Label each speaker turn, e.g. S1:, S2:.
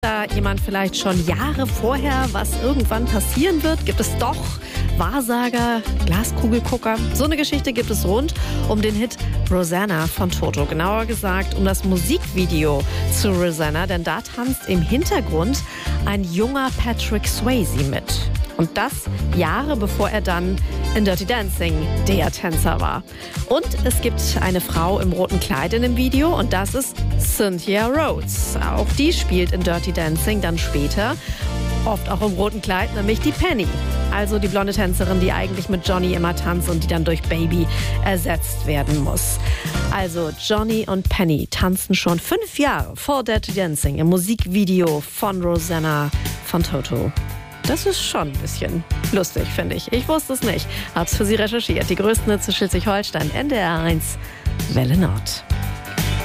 S1: Da jemand vielleicht schon Jahre vorher, was irgendwann passieren wird? Gibt es doch Wahrsager, Glaskugelgucker? So eine Geschichte gibt es rund um den Hit Rosanna von Toto. Genauer gesagt um das Musikvideo zu Rosanna, denn da tanzt im Hintergrund ein junger Patrick Swayze mit. Und das Jahre bevor er dann in Dirty Dancing der Tänzer war. Und es gibt eine Frau im roten Kleid in dem Video und das ist Cynthia Rhodes. Auch die spielt in Dirty Dancing dann später, oft auch im roten Kleid, nämlich die Penny. Also die blonde Tänzerin, die eigentlich mit Johnny immer tanzt und die dann durch Baby ersetzt werden muss. Also Johnny und Penny tanzen schon 5 Jahre vor Dirty Dancing im Musikvideo von Rosanna von Toto. Das ist schon ein bisschen lustig, finde ich. Ich wusste es nicht. Hab's für Sie recherchiert. Die größten Hits zu Schleswig-Holstein, NDR 1, Welle Nord.